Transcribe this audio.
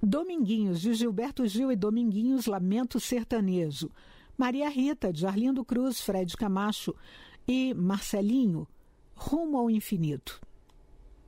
Dominguinhos, de Gilberto Gil e Dominguinhos, Lamento Sertanejo. Maria Rita, de Arlindo Cruz, Fred Camacho e Marcelinho, Rumo ao Infinito.